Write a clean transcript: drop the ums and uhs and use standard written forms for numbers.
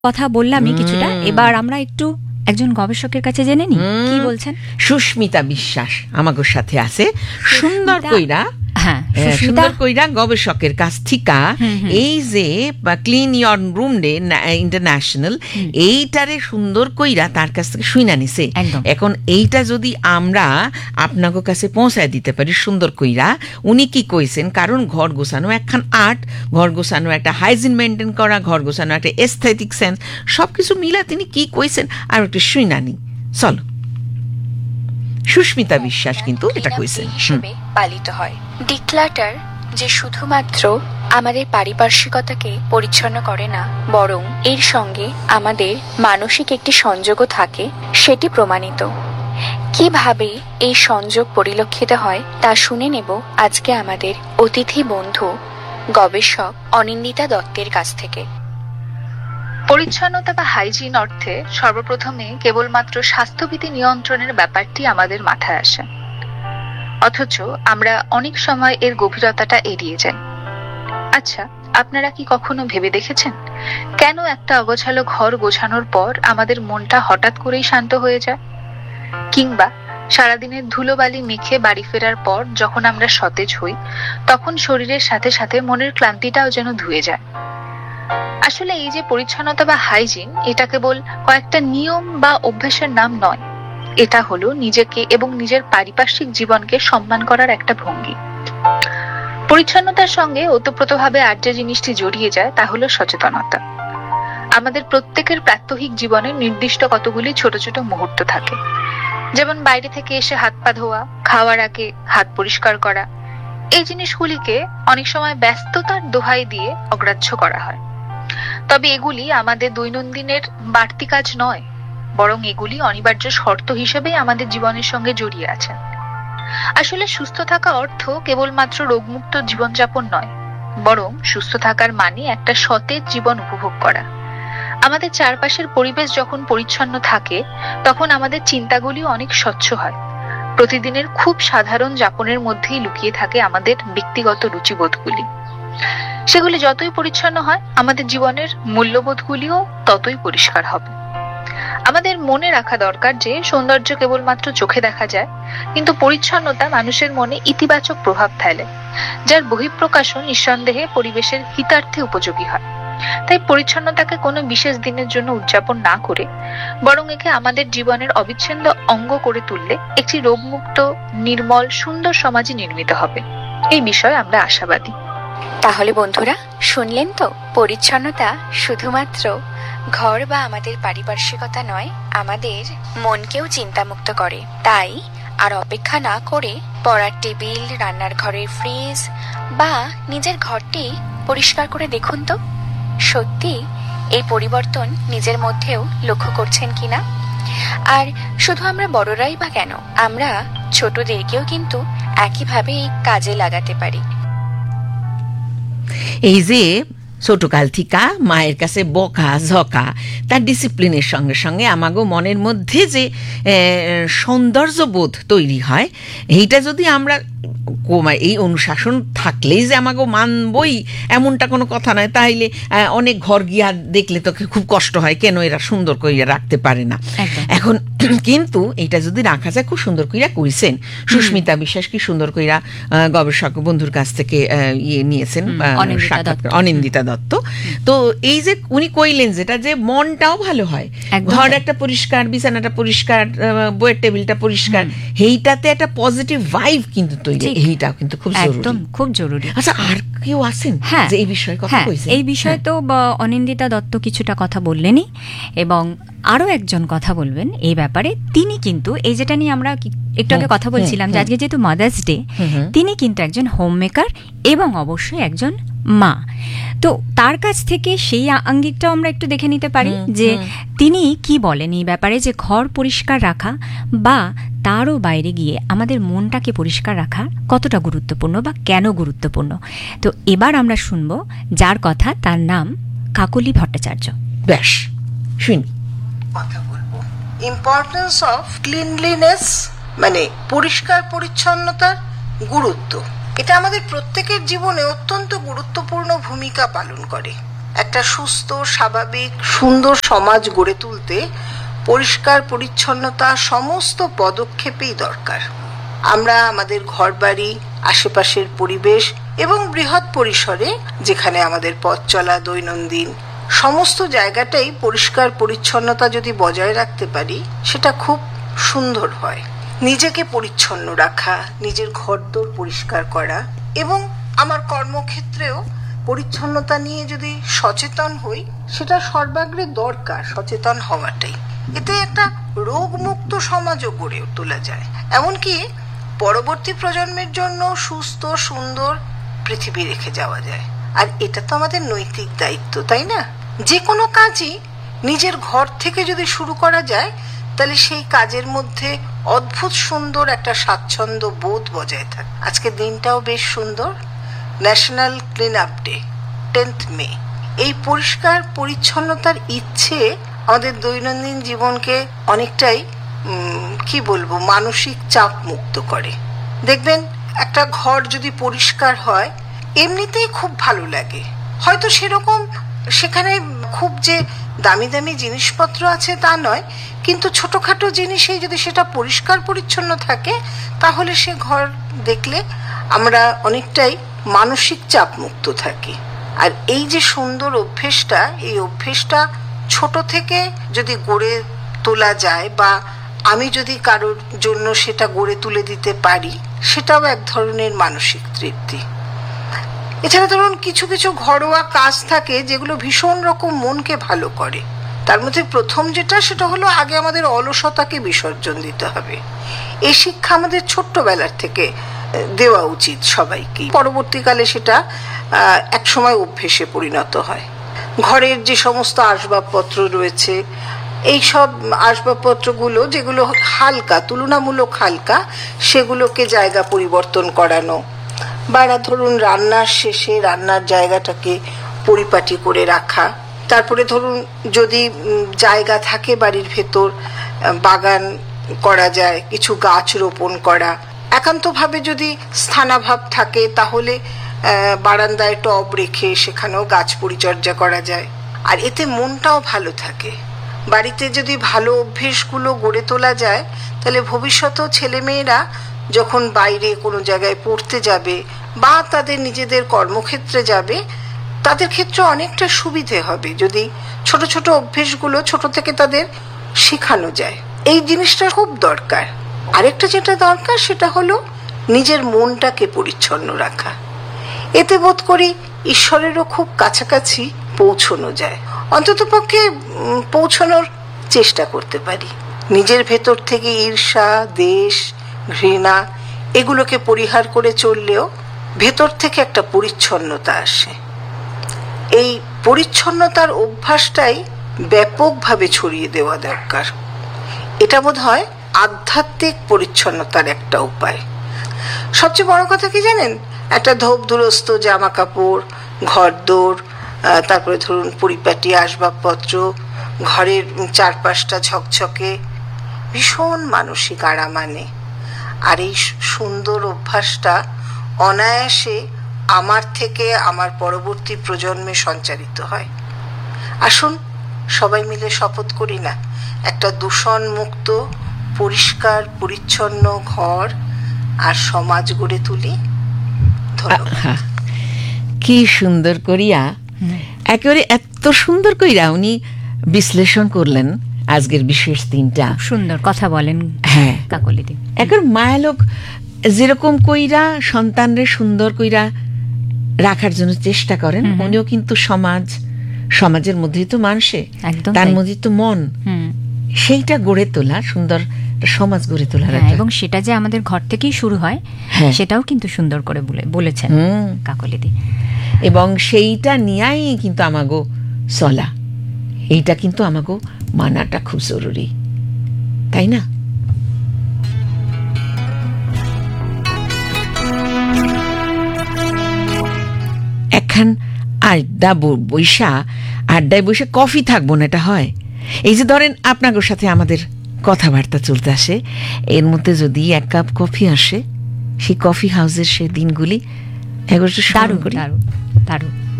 কথা বললামই কিছুটা, এবার আমরা একটু একজন গবেষকের কাছে জেনে নি কি বলছেন। সুস্মিতা বিশ্বাস আমাদের সাথে আছে, সুন্দর কইরা সুন্দর কইরা গবেষকের কাছ থেকে এই যে clean year room day international এইটারে সুন্দর কইরা তার কাছ থেকে শুইনা নিছে। এখন এইটা যদি আমরা আপনাদের কাছে পৌঁছায় দিতে পারি সুন্দর কইরা, উনি কি কইছেন, কারণ ঘর গোছানো একখান আর্ট, ঘর গোছানো একটা হাইজিন মেনটেন করা, ঘর গোছানো একটা এস্থেটিক সেন্স, সবকিছু মিলা তিনি কি কইছেন আর একটু শুইনা নি। চলো, সুস্মিতা বিশ্বাস কিন্তু এটা কইছেন। পালিত হয় ডিক্লাটার, যে শুধুমাত্র আমাদের পারিপার্শ্বিকতাকে পরিচ্ছন্ন করে না, বরং এর সঙ্গে আমাদের মানসিক একটি সংযোগও থাকে, সেটি প্রমাণিত। কিভাবে এই সংযোগ পরিলক্ষিত হয় তা শুনে নেব আজকে আমাদের অতিথি বন্ধু গবেষক অনিন্দিতা দত্তের কাছ থেকে। পরিচ্ছন্নতা বা হাইজিন অর্থে সর্বপ্রথমে কেবলমাত্র স্বাস্থ্যবিধি নিয়ন্ত্রণের ব্যাপারটি আমাদের মাথায় আসে, অথচ আমরা অনেক সময় এর গভীরতাটা এড়িয়ে যাই। আচ্ছা, আপনারা কি কখনো ভেবে দেখেছেন কেন একটা অগোছালো ঘর গোছানোর পর আমাদের মনটা হঠাৎ করেই শান্ত হয়ে যায়? কিংবা সারাদিনের ধুলোবালি মেখে বাড়ি ফেরার পর যখন আমরা সতেজ হই, তখন শরীরের সাথে সাথে মনের ক্লান্তিটাও যেন ধুয়ে যায়। আসলে এই যে পরিচ্ছন্নতা বা হাইজিন, এটা কেবল কয়েকটা নিয়ম বা অভ্যাসের নাম নয়, এটা হলো নিজেকে এবং নিজের পারিপার্শ্বিক জীবনকে সম্মান করার একটা ভঙ্গি। পরিচ্ছন্নতার সঙ্গে ওতপ্রোতভাবে আর যে জিনিসটি জড়িয়ে যায় তা হলো সচেতনতা। আমাদের প্রত্যেকের প্রাত্যহিক জীবনে নির্দিষ্ট কতগুলি ছোট ছোট মুহূর্ত থাকে, যেমন বাইরে থেকে এসে হাত পা ধোয়া, খাওয়ার আগে হাত পরিষ্কার করা। এই জিনিসগুলিকে অনেক সময় ব্যস্ততার দোহাই দিয়ে অগ্রাহ্য করা হয়, তবে এগুলি আমাদের দৈনন্দিনের বাড়তি কাজ নয়, বরং এগুলি অনিবার্য শর্ত হিসেবেই আমাদের জীবনের সঙ্গে জড়িয়ে আছে। আসলে সুস্থ থাকা অর্থ কেবলমাত্র রোগমুক্ত জীবনযাপন নয়, বরং সুস্থ থাকার মানে একটা সতেজ জীবন উপভোগ করা। আমাদের চারপাশের পরিবেশ যখন পরিচ্ছন্ন থাকে, তখন আমাদের চিন্তাগুলি অনেক স্বচ্ছ হয়। প্রতিদিনের খুব সাধারণ যাপনের মধ্যেই লুকিয়ে থাকে আমাদের ব্যক্তিগত রুচিবোধগুলি। সেগুলি যতই পরিচ্ছন্ন হয়, আমাদের জীবনের মূল্যবোধগুলিও ততই পরিষ্কার হবে। আমাদের মনে রাখা দরকার যে সৌন্দর্য কেবলমাত্র চোখে দেখা যায়, কিন্তু পরিচ্ছন্নতা মানুষের মনে ইতিবাচক প্রভাব ফেলে, যার বহিঃপ্রকাশন নিঃসন্দেহে পরিবেশের হিতার্থে উপযোগী হয়। তাই পরিচ্ছন্নতাকে কোনো বিশেষ দিনের জন্য উদযাপন না করে, বরং একে আমাদের জীবনের অবিচ্ছেদ্য অঙ্গ করে তুললে একটি রোগমুক্ত, নির্মল, সুন্দর সমাজই নির্মিত হবে। এই বিষয়ে আমরা আশাবাদী। তাহলে বন্ধুরা, শুনলেন তো, পরিচ্ছন্নতা শুধুমাত্র ঘর বা আমাদের পারিপার্শ্বিকতা নয়, আমাদের মনকেও চিন্তামুক্ত করে। তাই আর অপেক্ষা না করে পড়ার টেবিল, রান্নার ঘরের ফ্রিজ বা নিজের ঘরটি পরিষ্কার করে দেখুন তো সত্যি এই পরিবর্তন নিজের মধ্যেও লক্ষ্য করছেন কিনা। আর শুধু আমরা বড়রাই বা কেন, আমরা ছোটদেরকেও কিন্তু একইভাবে এই কাজে লাগাতে পারি। এই যে ছোটকাল থেকে মায়ের কাছে বকা ঝকা, তার ডিসিপ্লিনের সঙ্গে সঙ্গে আমাগো মনের মধ্যে যে সৌন্দর্যবোধ তৈরি হয়, এইটা যদি আমরা এই অনুশাসন থাকলেই যে আমাকে মানবই এমনটা কোনো কথা নয়। তাইলে অনেক ঘর গিয়া দেখলে তো খুব কষ্ট হয়, কেন এরা সুন্দর কইরা রাখতে পারে না। এখন কিন্তু এটা যদি রাখা যায়, খুব সুন্দর কইরা কইছেন সুস্মিতা বিশ্বাস, কি সুন্দর কইরা গবেষক বন্ধুর কাছ থেকে ইয়ে নিয়েছেন, অনিন্দিতা দত্ত। তো এই যে উনি কইলেন যেটা, যে মনটাও ভালো হয়, ঘর একটা পরিষ্কার, বিছানাটা পরিষ্কার, বইয়ের টেবিলটা পরিষ্কার, এইটাতে একটা পজিটিভ ভাইব কিন্তু তৈরি, এইটাও কিন্তু খুব একদম খুব জরুরি। আচ্ছা, আর কেউ আছেন যে এই বিষয়ে কথা কইছেন? এই বিষয়ে তো অনিন্দিতা দত্ত কিছুটা কথা বললেনই, এবং আরো একজন কথা বলবেন এই ব্যাপারে। তিনি কিন্তু এই যেটা নিয়ে আমরা একটু আগে কথা বলছিলাম, যে আজকে যেহেতু মাদার্স ডে, তিনি কিন্তু একজন হোম মেকার এবং অবশ্যই একজন মা। তো তার কাছ থেকে সেই আঙ্গিকটাও আমরা একটু দেখে নিতে পারি, যে তিনি কি বলেন এই ব্যাপারে, যে ঘর পরিষ্কার রাখা বা তারও বাইরে গিয়ে আমাদের মনটাকে পরিষ্কার রাখা কতটা গুরুত্বপূর্ণ বা কেন গুরুত্বপূর্ণ। তো এবার আমরা শুনবো যার কথা, তার নাম কাকলি ভট্টাচার্য। বেশ, শুনি। কথা বলবো ইম্পর্টেন্স অফ ক্লিনলিনেস, মানে পরিষ্কার পরিচ্ছন্নতার গুরুত্ব। এটা আমাদের প্রত্যেকের জীবনে অত্যন্ত গুরুত্বপূর্ণ ভূমিকা পালন করে। একটা সুস্থ, স্বাভাবিক, সুন্দর সমাজ গড়ে তুলতে পরিষ্কার পরিচ্ছন্নতা সমস্ত পদক্ষেপেই দরকার। আমরা আমাদের ঘরবাড়ি, আশেপাশের পরিবেশ এবং বৃহৎ পরিসরে যেখানে আমাদের পথ চলা দৈনন্দিন সমস্ত জায়গাটাই পরিষ্কার পরিচ্ছন্নতা যদি বজায় রাখতে পারি, সেটা খুব সুন্দর হয়। নিজেকে পরিচ্ছন্ন রাখা, নিজের ঘরদোর পরিষ্কার করা এবং আমার কর্মক্ষেত্রেও পরিচ্ছন্নতা নিয়ে যদি সচেতন হই, সেটা সর্বাগ্রে দরকার সচেতন হওয়াটাই। এতে একটা রোগমুক্ত সমাজও গড়ে তোলা যায়, এমনকি পরবর্তী প্রজন্মের জন্য সুস্থ সুন্দর পৃথিবী রেখে যাওয়া যায়। আর এটা তো আমাদের নৈতিক দায়িত্ব, তাই না? যে কোনো কাজই নিজের ঘর থেকে যদি শুরু করা যায়, তাহলে সেই কাজের মধ্যে অদ্ভুত সুন্দর একটা স্বাচ্ছন্দ্য বোধ বজায় থাকে। আজকের দিনটাও বেশ সুন্দর, national clean up day, 10th মে। এই পরিষ্কার পরিচ্ছন্নতার ইচ্ছে আমাদের দৈনন্দিন জীবনকে অনেকটাই কি বলবো, মানসিক চাপ মুক্ত করে। দেখবেন একটা ঘর যদি পরিষ্কার হয়, এমনিতেই খুব ভালো লাগে। হয়তো সেরকম সেখানে খুব যে দামি দামি জিনিসপত্র আছে তা নয়, কিন্তু ছোটখাটো জিনিসেই যদি সেটা পরিষ্কার পরিচ্ছন্ন থাকে, তাহলে সে ঘর দেখলে আমরা অনেকটাই মানসিক চাপ মুক্ত থাকি। আর এই যে সুন্দর অভ্যেসটা, এই অভ্যেসটা ছোট থেকে যদি গড়ে তোলা যায়, বা আমি যদি কারোর জন্য সেটা গড়ে তুলে দিতে পারি, সেটাও এক ধরনের মানসিক তৃপ্তি। এছাড়া ধরুন কিছু কিছু ঘরোয়া কাজ থাকে যেগুলো ভীষণ রকম মনকে ভালো করে। তার মধ্যে প্রথম যেটা, সেটা হলো আগে আমাদের অলসতাকে বিসর্জন দিতে হবে। এই শিক্ষা আমাদের ছোট্টবেলার থেকে দেওয়া উচিত সবাইকে। পরবর্তীকালে সেটা একসময় অভ্যেসে পরিণত হয়। ঘরের যে সমস্ত আসবাবপত্র রয়েছে, এই সব আসবাবপত্রগুলো যেগুলো হালকা, তুলনামূলক হালকা, সেগুলোকে জায়গা পরিবর্তন করানো, বা ধরুন রান্নার শেষে রান্নার জায়গাটাকে পরিপাটি করে রাখা। তারপরে ধরুন যদি জায়গা থাকে বাড়ির ভেতর, বাগান করা যায়, কিছু গাছ রোপণ করা। একান্তভাবে যদি স্থানাভাব থাকে, তাহলে বারান্দায় টব রেখে সেখানেও গাছ পরিচর্যা করা যায়। আর এতে মনটাও ভালো থাকে। বাড়িতে যদি ভালো অভ্যেসগুলো গড়ে তোলা যায়, তাহলে ভবিষ্যতেও ছেলেমেয়েরা যখন বাইরে কোনো জায়গায় পড়তে যাবে বা তাদের নিজেদের কর্মক্ষেত্রে যাবে, তাদের ক্ষেত্রে অনেকটা সুবিধে হবে যদি ছোট ছোট অভ্যেসগুলো ছোট থেকে তাদের শেখানো যায়। এই জিনিসটা খুব দরকার। আরেকটা যেটা দরকার, সেটা হলো নিজের মনটাকে পরিচ্ছন্ন রাখা। এতে বোধ করি ঈশ্বরেরও খুব কাছাকাছি পৌঁছানো যায়। অন্ততপক্ষে পৌঁছানোর চেষ্টা করতে পারি। নিজের ভেতর থেকে ঈর্ষা, দ্বেষ, ঘৃণা এগুলোকে পরিহার করে চললেও ভেতর থেকে একটা পরিচ্ছন্নতা আসে। এই পরিচ্ছন্নতার অভ্যাসটাই ব্যাপকভাবে ছড়িয়ে দেওয়া দরকার। এটা বোধহয় আধ্যাত্মিক পরিচ্ছন্নতার একটা উপায়। সবচেয়ে বড় কথা কি জানেন, একটা ধোপ দুরস্ত জামা কাপড়, ঘরদোর, তারপরে ধরুন পরিপাটি আসবাবপত্র, ঘরের চারপাশটা ঝকঝকে, ভীষণ মানসিক আরাম আনে। আর এই সুন্দর অভ্যাসটা অনায়াসে আমার থেকে আমার পরবর্তী প্রজন্মে সঞ্চারিত হয়। আসুন সবাই মিলে শপথ করি না, একটা দূষণ মুক্ত, পরিষ্কার পরিচ্ছন্ন ঘর আর সমাজ গড়ে তুলি। ধন্যবাদ। কি সুন্দর করিয়া, একেবারে এত সুন্দর কইরা উনি বিশ্লেষণ করলেন আজকের বিশেষ দিনটা। সুন্দর কথা বলেন। হ্যাঁ কাকলিদি, একবার মায়ালোক যেরকম কইরা সন্তানরে সুন্দর কইরা রাখার জন্য চেষ্টা করেন, উনিও কিন্তু সমাজের মধ্যেই তো মানুষে, তার মধ্যে তো মন, সেইটা গড়ে তোলা, সুন্দর সমাজ গড়ে তোলা, এবং সেটা যে আমাদের ঘর থেকেই শুরু হয়, সেটাও কিন্তু সুন্দর করে বলেছেন কাকলিদি। এবং সেইটা নিয়েই কিন্তু আমাগো চলা, এইটা কিন্তু আমাগো মানাটা খুব জরুরি, তাই না? এখন আড্ডায় বসে কফি থাকবো না, এটা হয়? এই যে ধরেন আপনাদের সাথে আমাদের কথাবার্তা চলতে আসে, এর মধ্যে যদি এক কাপ কফি আসে, সেই কফি হাউসের সে দিনগুলি একবার দারুণ।